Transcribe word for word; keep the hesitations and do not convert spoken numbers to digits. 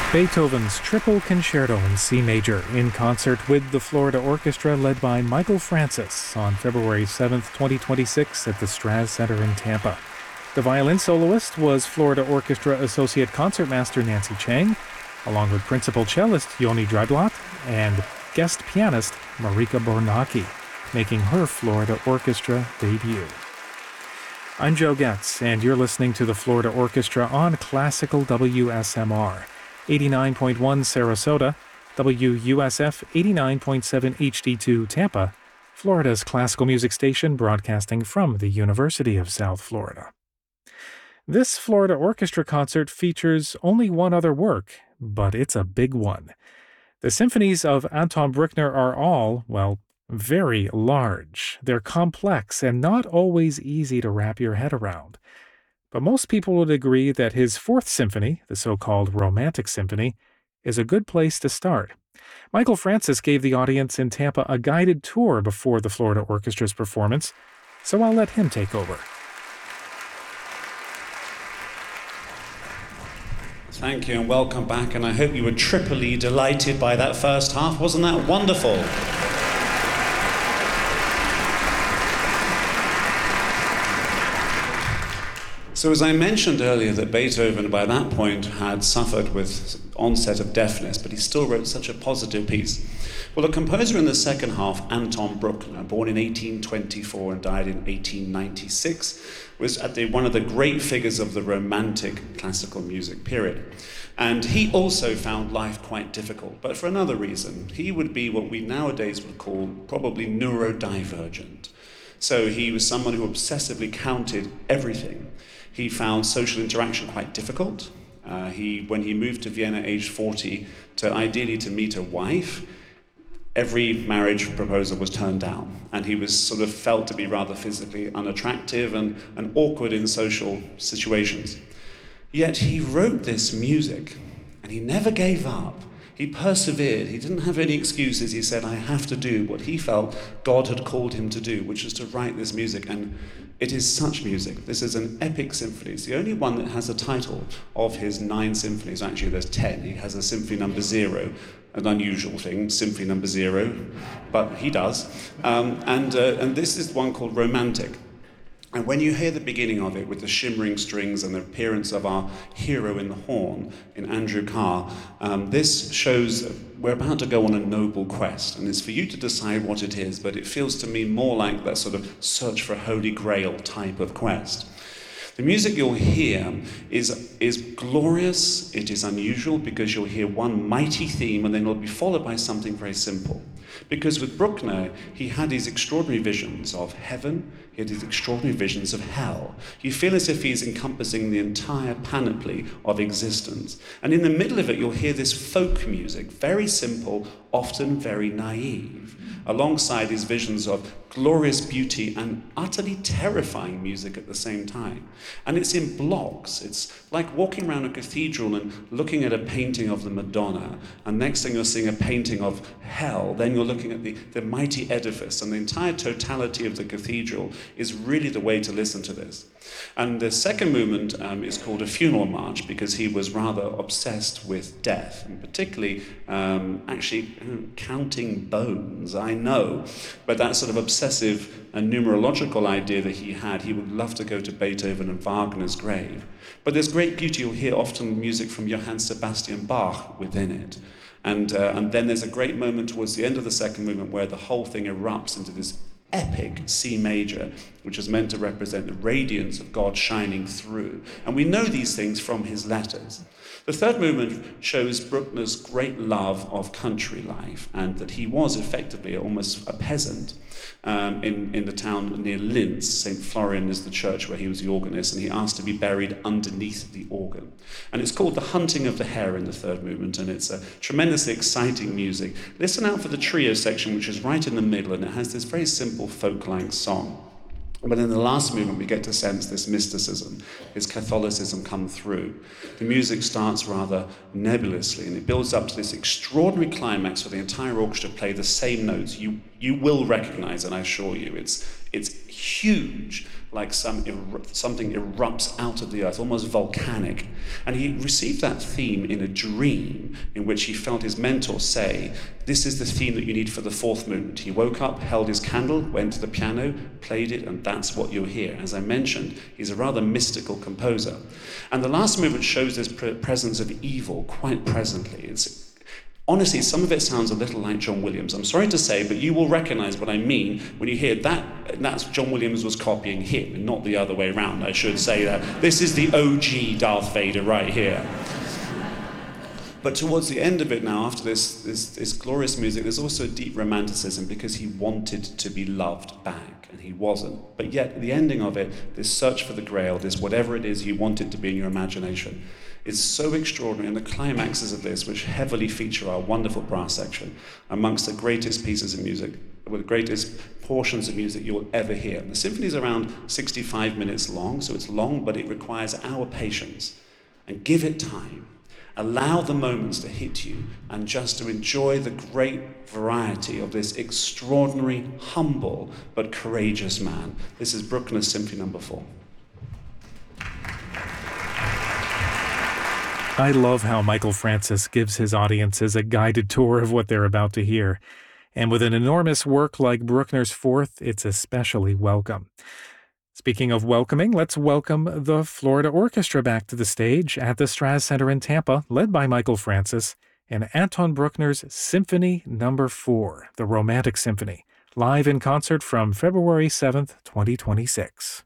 Beethoven's Triple Concerto in C Major in concert with the Florida Orchestra led by Michael Francis on February seventh, twenty twenty-six at the Straz Center in Tampa. The violin soloist was Florida Orchestra Associate Concertmaster Nancy Chang, along with principal cellist Yoni Dreiblatt and guest pianist Marika Bornacki, making her Florida Orchestra debut. I'm Joe Getz, and you're listening to the Florida Orchestra on Classical W S M R. eighty-nine point one Sarasota, W U S F eighty-nine point seven H D two Tampa, Florida's classical music station broadcasting from the University of South Florida. This Florida Orchestra concert features only one other work, but it's a big one. The symphonies of Anton Bruckner are all, well, very large. They're complex and not always easy to wrap your head around. But most people would agree that his Fourth Symphony, the so-called Romantic Symphony, is a good place to start. Michael Francis gave the audience in Tampa a guided tour before the Florida Orchestra's performance, so I'll let him take over. Thank you and welcome back, and I hope you were triply delighted by that first half. Wasn't that wonderful? So as I mentioned earlier that Beethoven by that point had suffered with onset of deafness, but he still wrote such a positive piece. Well, the composer in the second half, Anton Bruckner, born in eighteen twenty-four and died in eighteen ninety-six, was at the, one of the great figures of the Romantic classical music period. And he also found life quite difficult, but for another reason. He would be what we nowadays would call probably neurodivergent. So he was someone who obsessively counted everything. He found social interaction quite difficult. Uh, he, when he moved to Vienna aged forty, to ideally to meet a wife, every marriage proposal was turned down. And he was sort of felt to be rather physically unattractive and, and awkward in social situations. Yet he wrote this music, and he never gave up. He persevered. He didn't have any excuses. He said, I have to do what he felt God had called him to do, which is to write this music. And it is such music. This is an epic symphony. It's the only one that has a title of his nine symphonies. Actually, there's ten. He has a symphony number zero, an unusual thing, symphony number zero, but he does. Um, and, uh, and this is one called Romantic. And when you hear the beginning of it with the shimmering strings and the appearance of our hero in the horn, in Andrew Carr, um, this shows we're about to go on a noble quest. And it's for you to decide what it is, but it feels to me more like that sort of search for Holy Grail type of quest. The music you'll hear is, is glorious, it is unusual, because you'll hear one mighty theme and then it'll be followed by something very simple. Because with Bruckner, he had these extraordinary visions of heaven, he had these extraordinary visions of hell. You feel as if he's encompassing the entire panoply of existence. And in the middle of it, you'll hear this folk music, very simple, often very naive, alongside his visions of glorious beauty and utterly terrifying music at the same time. And it's in blocks. It's like walking around a cathedral and looking at a painting of the Madonna, and next thing you're seeing a painting of hell, then you're looking at the, the mighty edifice, and the entire totality of the cathedral is really the way to listen to this. And the second movement um, is called a funeral march, because he was rather obsessed with death, and particularly um, actually um, counting bones, I know, but that sort of obsessive and numerological idea that he had, he would love to go to Beethoven and Wagner's grave. But there's great beauty. You'll hear often music from Johann Sebastian Bach within it. And, uh, and then there's a great moment towards the end of the second movement where the whole thing erupts into this epic C major, which is meant to represent the radiance of God shining through. And we know these things from his letters. The third movement shows Bruckner's great love of country life, and that he was effectively almost a peasant um, in, in the town near Linz. Saint Florian is the church where he was the organist, and he asked to be buried underneath the organ. And it's called The Hunting of the Hare in the third movement, and it's a tremendously exciting music. Listen out for the trio section, which is right in the middle, and it has this very simple folk-like song. But in the last movement, we get to sense this mysticism, this Catholicism come through. The music starts rather nebulously, and it builds up to this extraordinary climax where the entire orchestra play the same notes. You, you will recognize it, I assure you. It's, it's huge, like some er- something erupts out of the earth, almost volcanic. And he received that theme in a dream in which he felt his mentor say, this is the theme that you need for the fourth movement. He woke up, held his candle, went to the piano, played it, and that's what you'll hear. As I mentioned, he's a rather mystical composer. And the last movement shows this pre- presence of evil quite presently. It's Honestly, some of it sounds a little like John Williams. I'm sorry to say, but you will recognize what I mean when you hear that. That's John Williams was copying him, and not the other way around. I should say that. This is the O G Darth Vader right here. But towards the end of it now, after this, this, this glorious music, there's also deep romanticism because he wanted to be loved back, and he wasn't. But yet, at the ending of it, this search for the Grail, this whatever it is you want it to be in your imagination, is so extraordinary. And the climaxes of this, which heavily feature our wonderful brass section, amongst the greatest pieces of music, with the greatest portions of music you will ever hear. The symphony is around sixty-five minutes long, so it's long, but it requires our patience. And give it time. Allow the moments to hit you, and just to enjoy the great variety of this extraordinary, humble, but courageous man. This is Bruckner's Symphony Number Four. I love how Michael Francis gives his audiences a guided tour of what they're about to hear. And with an enormous work like Bruckner's Fourth, it's especially welcome. Speaking of welcoming, let's welcome the Florida Orchestra back to the stage at the Straz Center in Tampa, led by Michael Francis, and Anton Bruckner's Symphony Number Four, the Romantic Symphony, live in concert from February seventh, twenty twenty-six.